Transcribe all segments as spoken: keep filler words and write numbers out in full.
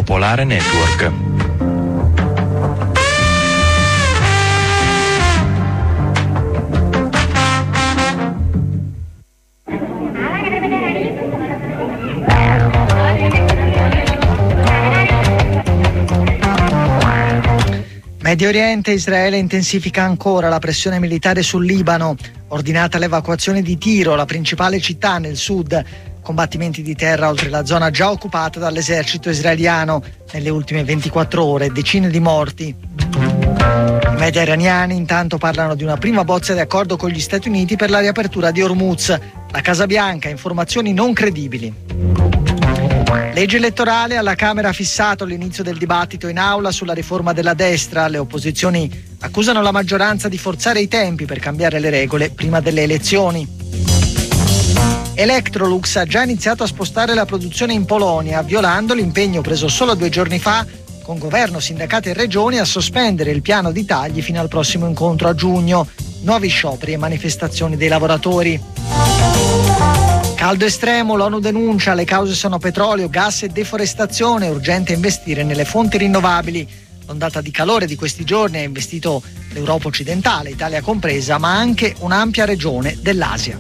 Popolare Network. Medio Oriente, Israele intensifica ancora la pressione militare sul Libano, ordinata l'evacuazione di Tiro, la principale città nel sud, combattimenti di terra oltre la zona già occupata dall'esercito israeliano nelle ultime ventiquattro ore, decine di morti. I media iraniani intanto parlano di una prima bozza di accordo con gli Stati Uniti per la riapertura di Hormuz. La Casa Bianca, informazioni non credibili. Legge elettorale, alla Camera ha fissato l'inizio del dibattito in aula sulla riforma della destra. Le opposizioni accusano la maggioranza di forzare i tempi per cambiare le regole prima delle elezioni. Electrolux ha già iniziato a spostare la produzione in Polonia, violando l'impegno preso solo due giorni fa con governo, sindacati e regioni a sospendere il piano di tagli fino al prossimo incontro a giugno. Nuovi scioperi e manifestazioni dei lavoratori. Caldo estremo, l'ONU denuncia, le cause sono petrolio, gas e deforestazione, urgente investire nelle fonti rinnovabili. L'ondata di calore di questi giorni ha investito l'Europa occidentale, Italia compresa, ma anche un'ampia regione dell'Asia.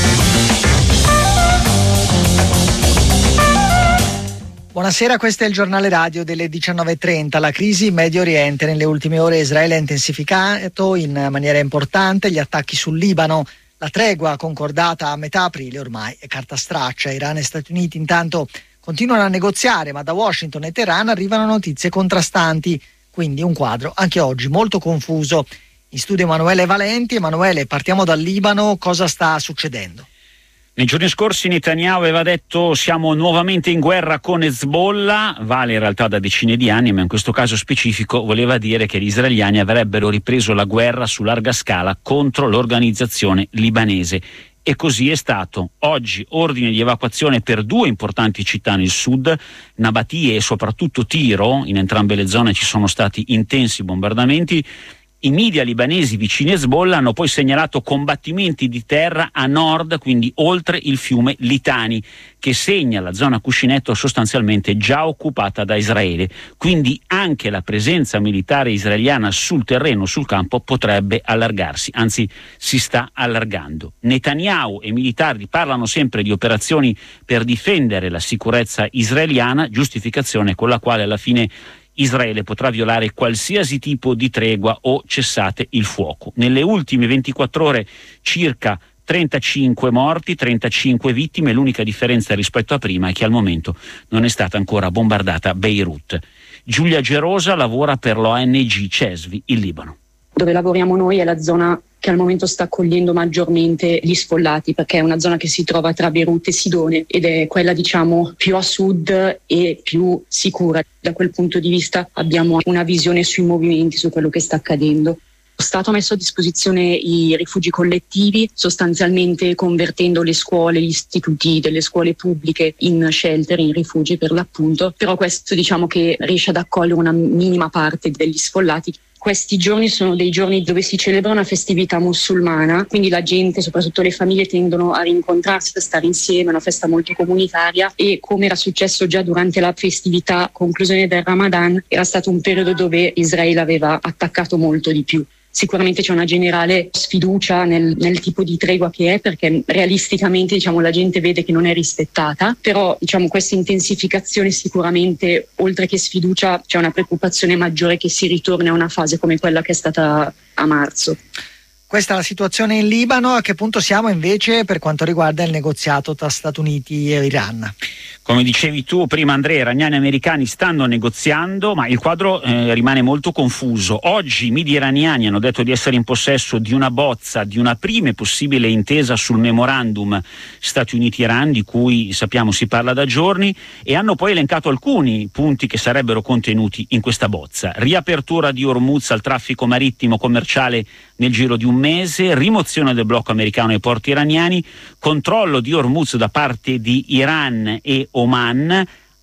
Buonasera, questo è il giornale radio delle diciannove e trenta. La crisi in Medio Oriente. Nelle ultime ore Israele ha intensificato in maniera importante gli attacchi sul Libano. La tregua concordata a metà aprile ormai è carta straccia. Iran e Stati Uniti intanto continuano a negoziare, ma da Washington e Teheran arrivano notizie contrastanti, quindi un quadro anche oggi molto confuso. In studio Emanuele Valenti. Emanuele, partiamo dal Libano, cosa sta succedendo? Nei giorni scorsi Netanyahu aveva detto siamo nuovamente in guerra con Hezbollah, vale in realtà da decine di anni, ma in questo caso specifico voleva dire che gli israeliani avrebbero ripreso la guerra su larga scala contro l'organizzazione libanese. E così è stato. Oggi ordine di evacuazione per due importanti città nel sud, Nabatie e soprattutto Tiro. In entrambe le zone ci sono stati intensi bombardamenti. I media libanesi vicini a Hezbollah hanno poi segnalato combattimenti di terra a nord, quindi oltre il fiume Litani, che segna la zona cuscinetto sostanzialmente già occupata da Israele. Quindi anche la presenza militare israeliana sul terreno, sul campo, potrebbe allargarsi, anzi si sta allargando. Netanyahu e i militari parlano sempre di operazioni per difendere la sicurezza israeliana, giustificazione con la quale alla fine Israele potrà violare qualsiasi tipo di tregua o cessate il fuoco. Nelle ultime ventiquattro ore circa trentacinque morti, trentacinque vittime. L'unica differenza rispetto a prima è che al momento non è stata ancora bombardata Beirut. Giulia Gerosa lavora per l'O N G Cesvi in Libano. Dove lavoriamo noi è la zona che al momento sta accogliendo maggiormente gli sfollati, perché è una zona che si trova tra Beirut e Sidone ed è quella, diciamo, più a sud e più sicura. Da quel punto di vista abbiamo una visione sui movimenti, su quello che sta accadendo. Lo Stato ha messo a disposizione i rifugi collettivi, sostanzialmente convertendo le scuole, gli istituti delle scuole pubbliche in shelter, in rifugi per l'appunto, però questo diciamo che riesce ad accogliere una minima parte degli sfollati. Questi giorni sono dei giorni dove si celebra una festività musulmana, quindi la gente, soprattutto le famiglie, tendono a rincontrarsi, a stare insieme, è una festa molto comunitaria e, come era successo già durante la festività conclusione del Ramadan, era stato un periodo dove Israele aveva attaccato molto di più. Sicuramente c'è una generale sfiducia nel, nel tipo di tregua che è, perché realisticamente diciamo la gente vede che non è rispettata, però diciamo questa intensificazione sicuramente, oltre che sfiducia, c'è una preoccupazione maggiore che si ritorni a una fase come quella che è stata a marzo. Questa è la situazione in Libano. A che punto siamo invece per quanto riguarda il negoziato tra Stati Uniti e Iran? Come dicevi tu prima, Andrea, iraniani e americani stanno negoziando, ma il quadro eh, rimane molto confuso. Oggi i media iraniani hanno detto di essere in possesso di una bozza di una prima e possibile intesa sul memorandum Stati Uniti-Iran, di cui sappiamo si parla da giorni, e hanno poi elencato alcuni punti che sarebbero contenuti in questa bozza. Riapertura di Hormuz al traffico marittimo commerciale nel giro di un mese, rimozione del blocco americano ai porti iraniani, controllo di Hormuz da parte di Iran e Oman,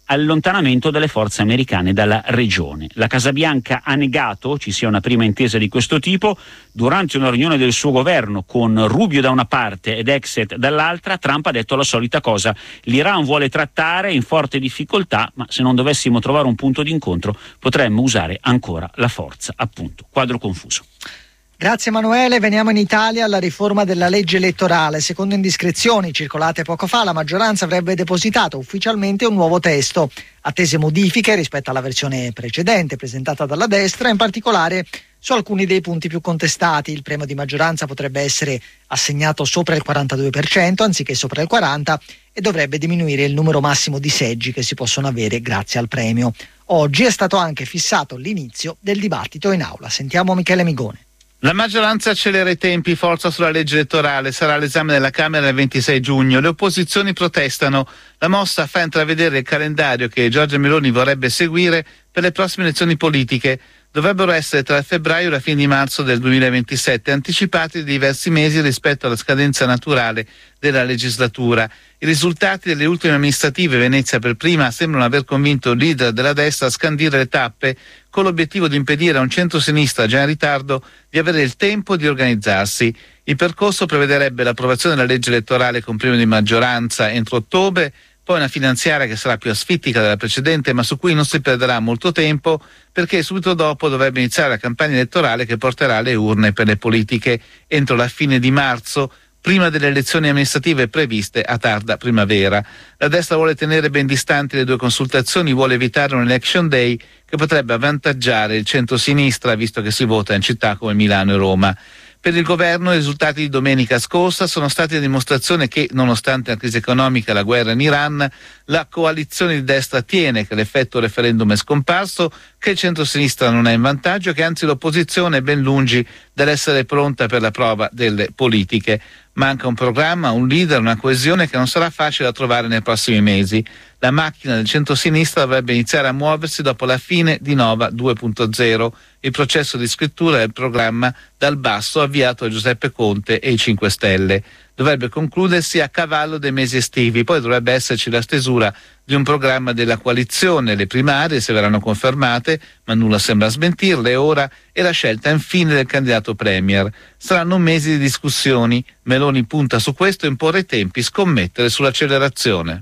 allontanamento delle forze americane dalla regione. La Casa Bianca ha negato ci sia una prima intesa di questo tipo. Durante una riunione del suo governo con Rubio da una parte ed Exet dall'altra, Trump ha detto la solita cosa: l'Iran vuole trattare, in forte difficoltà, ma se non dovessimo trovare un punto d'incontro potremmo usare ancora la forza. Appunto, quadro confuso. Grazie Emanuele, veniamo in Italia alla riforma della legge elettorale. Secondo indiscrezioni circolate poco fa, la maggioranza avrebbe depositato ufficialmente un nuovo testo, attese modifiche rispetto alla versione precedente presentata dalla destra, in particolare su alcuni dei punti più contestati. Il premio di maggioranza potrebbe essere assegnato sopra il quarantadue per cento anziché sopra il quaranta per cento e dovrebbe diminuire il numero massimo di seggi che si possono avere grazie al premio. Oggi è stato anche fissato l'inizio del dibattito in aula. Sentiamo Michele Migone. La maggioranza accelera i tempi, forza sulla legge elettorale, sarà l'esame della Camera il ventisei giugno. Le opposizioni protestano. La mossa fa intravedere il calendario che Giorgia Meloni vorrebbe seguire per le prossime elezioni politiche. Dovrebbero essere tra il febbraio e la fine di marzo del duemilaventisette, anticipati di diversi mesi rispetto alla scadenza naturale della legislatura. I risultati delle ultime amministrative, Venezia per prima, sembrano aver convinto il leader della destra a scandire le tappe con l'obiettivo di impedire a un centro-sinistra già in ritardo di avere il tempo di organizzarsi. Il percorso prevederebbe l'approvazione della legge elettorale con premio di maggioranza entro ottobre, poi una finanziaria che sarà più asfittica della precedente, ma su cui non si perderà molto tempo, perché subito dopo dovrebbe iniziare la campagna elettorale che porterà alle urne per le politiche entro la fine di marzo, prima delle elezioni amministrative previste a tarda primavera. La destra vuole tenere ben distanti le due consultazioni, vuole evitare un election day che potrebbe avvantaggiare il centro-sinistra, visto che si vota in città come Milano e Roma. Per il governo i risultati di domenica scorsa sono stati la dimostrazione che, nonostante la crisi economica e la guerra in Iran, la coalizione di destra tiene, che l'effetto referendum è scomparso, che il centro-sinistra non è in vantaggio, che anzi l'opposizione è ben lungi dall'essere pronta per la prova delle politiche. Manca un programma, un leader, una coesione che non sarà facile da trovare nei prossimi mesi. La macchina del centro-sinistra dovrebbe iniziare a muoversi dopo la fine di Nova due punto zero, il processo di scrittura del programma dal basso avviato da Giuseppe Conte e i cinque Stelle. Dovrebbe concludersi a cavallo dei mesi estivi, poi dovrebbe esserci la stesura di un programma della coalizione, le primarie se verranno confermate, ma nulla sembra smentirle ora, e la scelta infine del candidato premier. Saranno mesi di discussioni, Meloni punta su questo, imporre tempi, scommettere sull'accelerazione.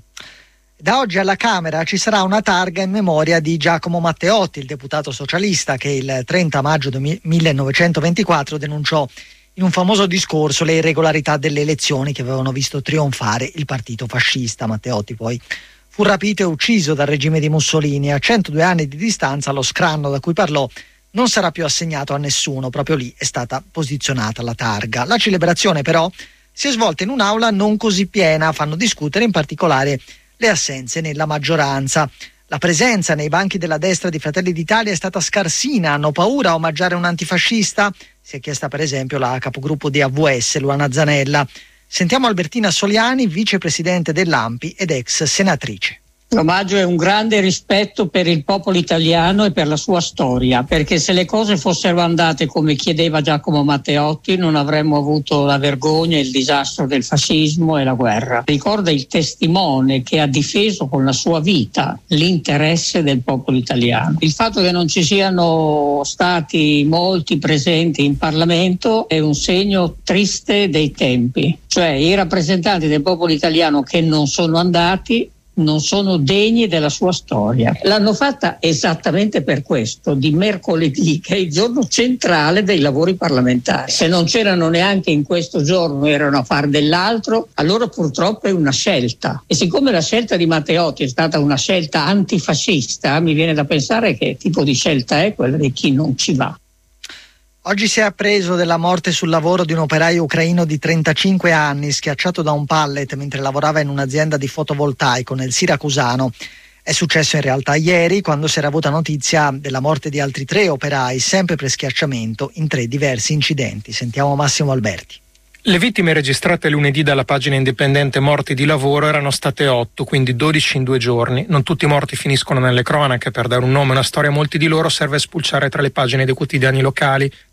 Da oggi alla Camera ci sarà una targa in memoria di Giacomo Matteotti, il deputato socialista che il trenta maggio millenovecentoventiquattro denunciò in un famoso discorso le irregolarità delle elezioni che avevano visto trionfare il partito fascista. Matteotti poi fu rapito e ucciso dal regime di Mussolini. A centodue anni di distanza lo scranno da cui parlò non sarà più assegnato a nessuno, proprio lì è stata posizionata la targa. La celebrazione però si è svolta in un'aula non così piena, fanno discutere in particolare le assenze nella maggioranza. La presenza nei banchi della destra di Fratelli d'Italia è stata scarsina, hanno paura a omaggiare un antifascista? Si è chiesta per esempio la capogruppo di A V S, Luana Zanella. Sentiamo Albertina Soliani, vicepresidente dell'A M P I ed ex senatrice. L'omaggio è un grande rispetto per il popolo italiano e per la sua storia, perché se le cose fossero andate come chiedeva Giacomo Matteotti non avremmo avuto la vergogna e il disastro del fascismo e la guerra. Ricorda il testimone che ha difeso con la sua vita l'interesse del popolo italiano. Il fatto che non ci siano stati molti presenti in Parlamento è un segno triste dei tempi, cioè i rappresentanti del popolo italiano che non sono andati non sono degni della sua storia. L'hanno fatta esattamente per questo, di mercoledì, che è il giorno centrale dei lavori parlamentari. Se non c'erano neanche in questo giorno, erano a far dell'altro, allora purtroppo è una scelta. E siccome la scelta di Matteotti è stata una scelta antifascista, mi viene da pensare che tipo di scelta è quella di chi non ci va. Oggi si è appreso della morte sul lavoro di un operaio ucraino di trentacinque anni, schiacciato da un pallet mentre lavorava in un'azienda di fotovoltaico nel Siracusano. È successo in realtà ieri, quando si era avuta notizia della morte di altri tre operai, sempre per schiacciamento, in tre diversi incidenti. Sentiamo Massimo Alberti. Le vittime registrate lunedì dalla pagina indipendente Morti di Lavoro erano state otto, quindi dodici in due giorni. Non tutti i morti finiscono nelle cronache. Per dare un nome e una storia a molti di loro serve spulciare tra le pagine dei quotidiani locali.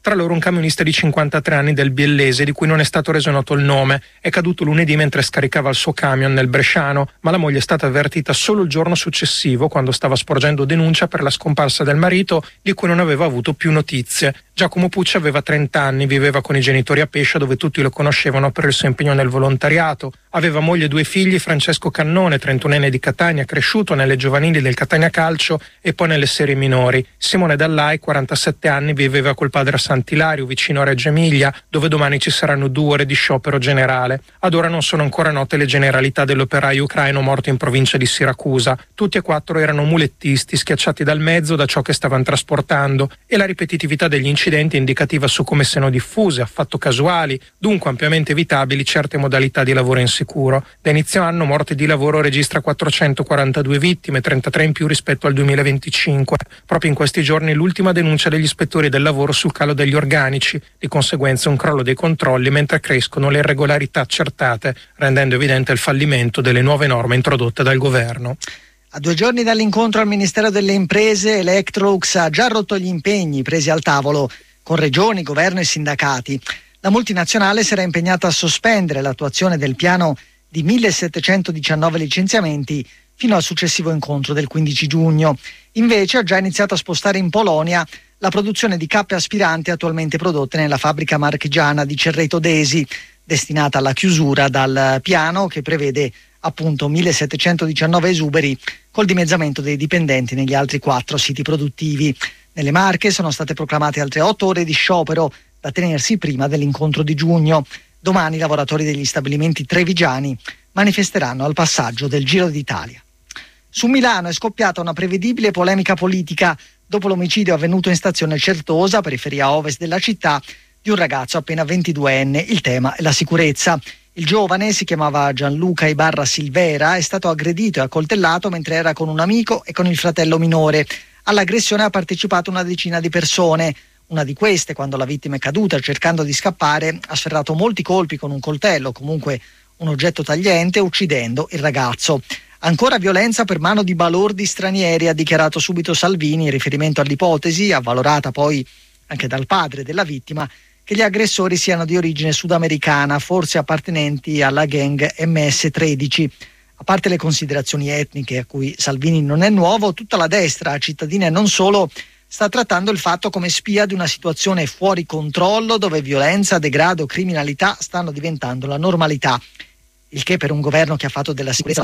Tra loro un camionista di cinquantatré anni del Biellese, di cui non è stato reso noto il nome. È caduto lunedì mentre scaricava il suo camion nel bresciano, ma la moglie è stata avvertita solo il giorno successivo, quando stava sporgendo denuncia per la scomparsa del marito, di cui non aveva avuto più notizie. Giacomo Pucci aveva trenta anni, viveva con i genitori a Pescia, dove tutti lo conoscevano per il suo impegno nel volontariato. Aveva moglie e due figli, Francesco Cannone, trentunenne di Catania, cresciuto nelle giovanili del Catania Calcio e poi nelle serie minori. Simone Dallai, quarantasette anni, viveva col padre a Sant'Ilario, vicino a Reggio Emilia, dove domani ci saranno due ore di sciopero generale. Ad ora non sono ancora note le generalità dell'operaio ucraino morto in provincia di Siracusa. Tutti e quattro erano mulettisti, schiacciati dal mezzo da ciò che stavano trasportando, e la ripetitività degli incidenti è indicativa su come siano diffuse, affatto casuali, dunque ampiamente evitabili certe modalità di lavoro insicuro. Da inizio anno Morte di Lavoro registra quattrocentoquarantadue vittime, trentatré in più rispetto al duemilaventicinque. Proprio in questi giorni l'ultima denuncia degli ispettori del lavoro sul calo degli organici, di conseguenza un crollo dei controlli mentre crescono le irregolarità accertate, rendendo evidente il fallimento delle nuove norme introdotte dal governo. A due giorni dall'incontro al Ministero delle Imprese, Electrolux ha già rotto gli impegni presi al tavolo con regioni, governo e sindacati. La multinazionale si era impegnata a sospendere l'attuazione del piano di millesettecentodiciannove licenziamenti fino al successivo incontro del quindici giugno. Invece ha già iniziato a spostare in Polonia la produzione di cappe aspiranti attualmente prodotte nella fabbrica marchigiana di Cerreto d'Esi, destinata alla chiusura dal piano che prevede appunto millesettecentodiciannove esuberi col dimezzamento dei dipendenti negli altri quattro siti produttivi. Nelle Marche sono state proclamate altre otto ore di sciopero da tenersi prima dell'incontro di giugno. Domani i lavoratori degli stabilimenti trevigiani manifesteranno al passaggio del Giro d'Italia. Su Milano è scoppiata una prevedibile polemica politica dopo l'omicidio avvenuto in stazione Certosa, periferia ovest della città, di un ragazzo appena ventiduenne. Il tema è la sicurezza. Il giovane, si chiamava Gianluca Ibarra Silvera, è stato aggredito e accoltellato mentre era con un amico e con il fratello minore. All'aggressione ha partecipato una decina di persone. Una di queste, quando la vittima è caduta cercando di scappare, ha sferrato molti colpi con un coltello, comunque un oggetto tagliente, uccidendo il ragazzo. Ancora violenza per mano di balordi stranieri, ha dichiarato subito Salvini in riferimento all'ipotesi, avvalorata poi anche dal padre della vittima, che gli aggressori siano di origine sudamericana, forse appartenenti alla gang M S tredici. A parte le considerazioni etniche a cui Salvini non è nuovo, tutta la destra, cittadina e non solo, sta trattando il fatto come spia di una situazione fuori controllo dove violenza, degrado, criminalità stanno diventando la normalità. Il che per un governo che ha fatto della sicurezza